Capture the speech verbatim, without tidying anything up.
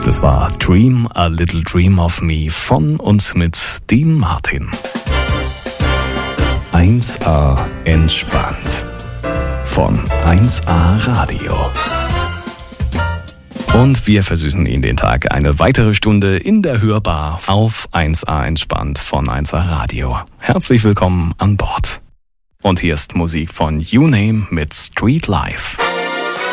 Das war Dream a Little Dream of Me von und mit Dean Martin. eins A entspannt von eins A Radio. Und wir versüßen Ihnen den Tag eine weitere Stunde in der Hörbar auf eins A entspannt von eins A Radio. Herzlich willkommen an Bord. Und hier ist Musik von YouName mit Street Life.